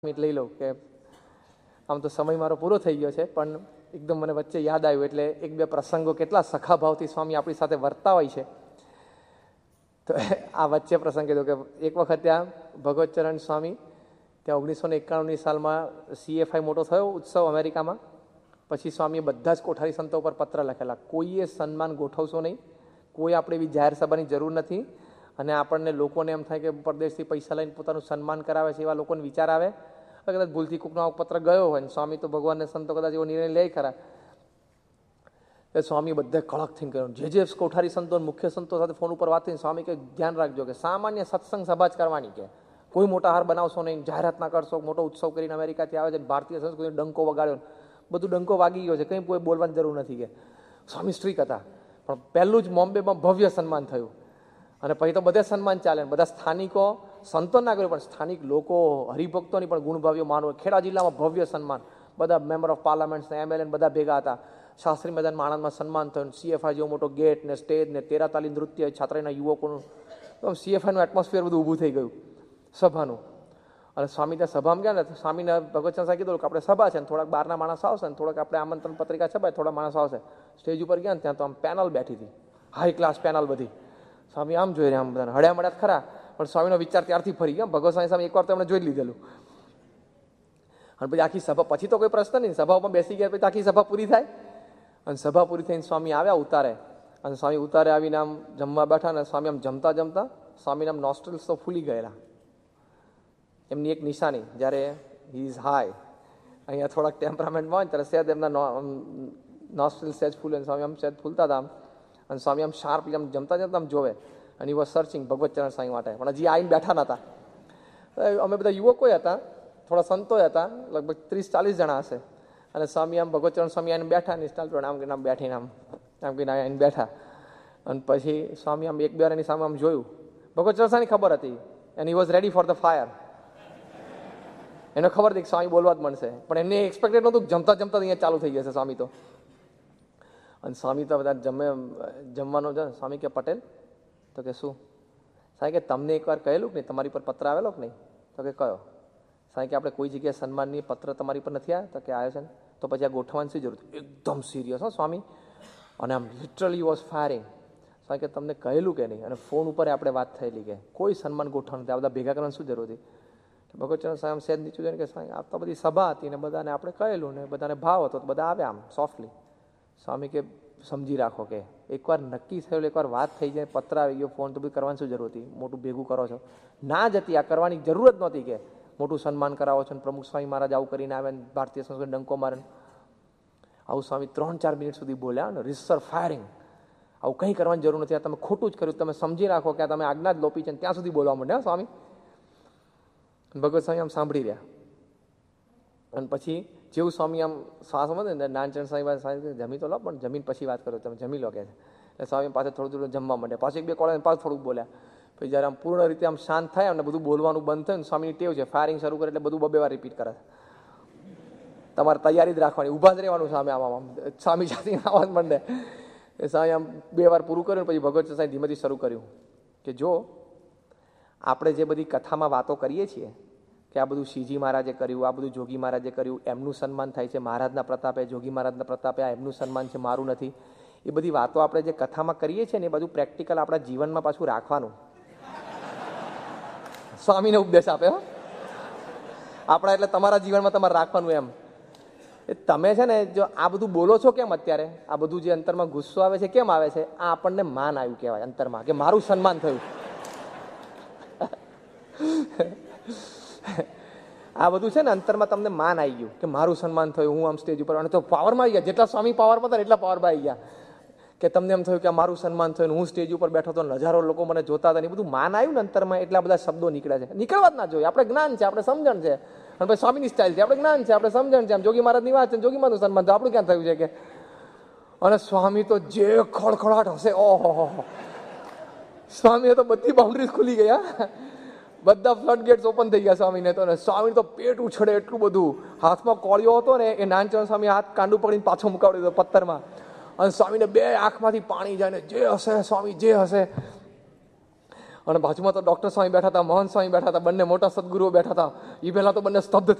Minute લઈ લઉં કે આમ તો સમય મારો પૂરો થઈ ગયો છે, પણ એકદમ મને વચ્ચે યાદ આવ્યું એટલે એક બે પ્રસંગો કેટલા સખાભાવથી સ્વામી આપણી સાથે વર્તા હોય છે. તો આ વચ્ચે પ્રસંગ કીધો કે એક વખત ત્યાં ભગવતચરણ સ્વામી ત્યાં 1991ની સાલમાં CFI મોટો થયો ઉત્સવ અમેરિકામાં. પછી સ્વામીએ બધા જ કોઠારી સંતો પર પત્ર લખેલા, કોઈએ સન્માન ગોઠવશો નહીં, કોઈ આપણે એવી જાહેર સભાની જરૂર નથી. અને આપણને લોકોને એમ થાય કે પરદેશથી પૈસા લઈને પોતાનું સન્માન કરાવે છે, એવા લોકોને વિચાર આવે. કદાચ ભૂલથી કોઈકનો પત્ર ગયો હોય ને સ્વામી તો ભગવાનને સંતો કદાચ એવો નિર્ણય લે ખરા. એ સ્વામી બધે કડક થઈને કહ્યું, જે કોઠારી સંતો મુખ્ય સંતો સાથે ફોન ઉપર વાત થઈને સ્વામી કે ધ્યાન રાખજો કે સામાન્ય સત્સંગ સભા જ કરવાની, કે કોઈ મોટા હાર બનાવશો નહીં, જાહેરાત ના કરશો. મોટો ઉત્સવ કરીને અમેરિકાથી આવે છે, ભારતીય સંસ્કૃતિ ડંકો વગાડ્યો, બધું ડંકો વાગી ગયો છે, કંઈ કોઈ બોલવાની જરૂર નથી. કે સ્વામી સ્ટ્રીક હતા, પણ પહેલું જ બોમ્બેમાં ભવ્ય સન્માન થયું. અને પછી તો બધે સન્માન ચાલે, બધા સ્થાનિકો સંતો ના કર્યું, પણ સ્થાનિક લોકો હરિભક્તોની પણ ગુણભાવ્યો માનવો. ખેડા જિલ્લામાં ભવ્ય સન્માન, બધા મેમ્બર ઓફ પાર્લામેન્ટ ને MLA બધા ભેગા હતા. શાસ્ત્રી મેદાન આણંદમાં સન્માન થયું. CFI જેવો મોટો ગેટ ને સ્ટેજ ને તેરા તાલી નૃત્ય છાત્રાના યુવકોનું, CFIનું એટમોસ્ફિયર બધું ઊભું થઈ ગયું સભાનું. અને સ્વામી ત્યાં સભામાં ગયા ને સ્વામીને ભગવતચરણ સાહેબ કીધું કે આપણે સભા છે ને થોડાક બહારના માણસ આવશે ને થોડાક આપણે આમંત્રણ પત્રિકા છપાય, થોડા માણસ આવશે. સ્ટેજ ઉપર ગયા ને ત્યાં તો આમ પેનલ બેઠી હતી, હાઈ ક્લાસ પેનલ બધી. સ્વામી આમ જોઈ રહ્યા, આમ બધાને હળ્યા મળ્યા ખરા, પણ સ્વામીનો વિચાર ત્યારથી ફરી ગયા. ભગવત સ્વામી સામે એકવાર તો એમણે જોઈ લીધેલું. અને પછી આખી સભા પછી તો કોઈ પ્રશ્ન નહીં, સભા ઉપર બેસી ગયા પછી આખી સભા પૂરી થાય. અને સભા પૂરી થઈને સ્વામી આવ્યા ઉતારે, અને સ્વામી ઉતારે આવીને આમ જમવા બેઠા ને સ્વામી આમ જમતા જમતા સ્વામીને આમ નોસ્ટ્રિલ્સ તો ફૂલી ગયેલા. એમની એક નિશાની, જ્યારે હી ઇઝ હાઈ, અહીંયા થોડાક ટેમ્પરામેન્ટમાં હોય ને ત્યારે સહેજ એમના નોસ્ટ્રિલ્સ સહેજ ફૂલે, સ્વામી આમ સહેજ ફૂલતા હતા આમ. અને સ્વામી આમ શાર્પ આમ જમતા જમતા આમ જોવે, અને એ વોઝ સર્ચિંગ ભગવતચરણ સ્વામી માટે, પણ હજી આવીને બેઠા નહોતા. અમે બધા યુવકો હતા, થોડા સંતો હતા, લગભગ 30-40 જણા હશે. અને સ્વામી આમ ભગવતચરણ સ્વામી આવીને બેઠા ને સ્ટાઇલ આમ કે આમ બેઠીને આમ કે આવીને બેઠા. અને પછી સ્વામી આમ એક બે વાર એની સામે આમ જોયું. ભગવતચરણ સ્વામી ખબર હતી, and he was ready for the fire. એને ખબર હતી કે સ્વામી બોલવા જ મળશે, પણ એમને એક્સપેક્ટેડ નહોતું જમતા જમતા અહીંયા ચાલુ થઈ જશે સ્વામી તો. અને સ્વામી તો બધા જમવાનું છે. સ્વામી કે પટેલ, તો કે શું? સાહેબ કે તમને એકવાર કહેલું કે નહીં તમારી પર પત્ર આવેલો કે નહીં? તો કે કયો? સાહેબ કે આપણે કોઈ જગ્યાએ સન્માનની પત્ર તમારી પર નથી આવ્યા? તો કે આવ્યો છે ને. તો પછી આ ગોઠવવાની શી જરૂર? એકદમ સિરિયસ હો સ્વામી, અને આમ લિટરલી વોઝ ફાયરિંગ. સાહેબ કે તમને કહેલું કે નહીં? અને ફોન ઉપર આપણે વાત થયેલી કે કોઈ સન્માન ગોઠવવાનું નથી, આ બધા ભેગા કરવાની શું જરૂર હતી? ભગવતચરણ સાહેબ સહેજ નીચું જોઈને કે સાહેબ આ તો બધી સભા હતી ને બધાને આપણે કહેલું ને બધાને ભાવ હતો તો બધા આવ્યા આમ સોફ્ટલી. સ્વામી કે સમજી રાખો કે એકવાર નક્કી થયેલું, એકવાર વાત થઈ જાય, પત્ર આવી ગયો, ફોન તો બધું કરવાની શું જરૂર હતી? મોટું ભેગું કરો છો ના જ હતી, આ કરવાની જરૂર જ નહોતી. કે મોટું સન્માન કરાવો છો ને પ્રમુખ સ્વામી મહારાજ આવું કરીને આવે ને ભારતીય સંસ્કૃતિ ડંકો મારે આવું. સ્વામી 3-4 મિનિટ સુધી બોલ્યા ને રિસર ફાયરિંગ, આવું કંઈ કરવાની જરૂર નથી, આ તમે ખોટું જ કર્યું, તમે સમજી રાખો કે આ તમે આજ્ઞા જ લોપી છે. ત્યાં સુધી બોલવા માંડ્યા સ્વામી. ભગવત સ્વામી આમ સાંભળી રહ્યા. અને પછી જેવું સ્વામી આમ શ્વાસ મળે ને નાનચંદ સ્વામી જમી તો લો, પણ જમીન પછી વાત કરો, તમે જમી લો કે છે. એટલે સ્વામી પાસે થોડું થોડું જમવા માંડે, પાછું એક બે કોળા પાછું થોડુંક બોલ્યા. પછી જ્યારે આમ પૂર્ણ રીતે આમ શાંત થાય અને બધું બોલવાનું બંધ થાય ને સ્વામીની ટેવ છે ફાયરિંગ શરૂ કરે એટલે બધું 2 વાર રિપીટ કરે. તમારે તૈયારી જ રાખવાની, ઊભા જ રહેવાનું સામે આમ આમ સ્વામી સાથે આવાજ માંડે. એ સ્વામી આમ 2 વાર પૂરું કર્યું પછી ભગવત સ્વામી ધીમેથી શરૂ કર્યું કે જો આપણે જે બધી કથામાં વાતો કરીએ છીએ કે આ બધું શ્રીજી મહારાજે કર્યું, આ બધું જોગી મહારાજે કર્યું, એમનું સન્માન થાય છે મહારાજના પ્રતાપે, જોગી મહારાજના પ્રતાપે, આ એમનું સન્માન છે મારું નથી, એ બધી વાતો આપણે જે કથામાં કરીએ છીએ ને એ બધું પ્રેક્ટિકલ આપણા જીવનમાં પાછું રાખવાનું. સ્વામીને ઉપદેશ આપ્યો આપણા, એટલે તમારા જીવનમાં તમારે રાખવાનું. એમ એ તમે છે ને જો આ બધું બોલો છો કેમ અત્યારે, આ બધું જે અંતરમાં ગુસ્સો આવે છે કેમ આવે છે? આ આપણને માન આવ્યું કહેવાય અંતરમાં, કે મારું સન્માન થયું. આ બધું છે ને અંતરમાં તમને માન આવી ગયું કે મારું સન્માન થયું, હું આમ સ્ટેજ ઉપર, અને તો પાવરમાં આવી ગયા, જેટલા સ્વામી પાવરમાં હતા એટલા પાવરમાં આવી ગયા કે તમને એમ થયું કે મારું સન્માન થયું, હું સ્ટેજ ઉપર બેઠો હતો, હજારો લોકો મને જોતા હતા, એ બધું માન આવ્યું ને અંતરમાં, એટલા બધા શબ્દો નીકળ્યા છે. નીકળવા જ ના જોઈએ, આપણે જ્ઞાન છે, આપણે સમજણ છે, અને પછી સ્વામીની સ્ટાઇલ છે, આપણે જ્ઞાન છે, આપણે સમજણ છે. આમ જોગી મહારાજની વાત છે, જોગી મહારાજનું સન્માન તો આપણું ક્યાં થયું છે કે? અને સ્વામી તો જે ખળખળાટ હશે, ઓહો, સ્વામીએ તો બધી બાઉન્ડ્રીઝ ખુલી ગયા, બધા ફ્લડ ગેટ્સ ઓપન થઈ ગયા સ્વામીને તો. સ્વામી તો પેટ ઉછળે એટલું બધું, હાથમાં કોળિયો હતો ને એ નાનચંદ સ્વામી હાથ કાંડું પડીને પાછો મુકાવડી દીધો પથ્થરમાં, અને સ્વામીને 2 આંખમાંથી પાણી જાય ને જે હશે સ્વામી જે હશે. અને બાજુમાં તો ડૉક્ટર સ્વામી બેઠા હતા, મહંત સ્વામી બેઠા હતા, બંને મોટા સદગુરુઓ બેઠા હતા. એ પહેલાં તો બંને સ્તબ્ધ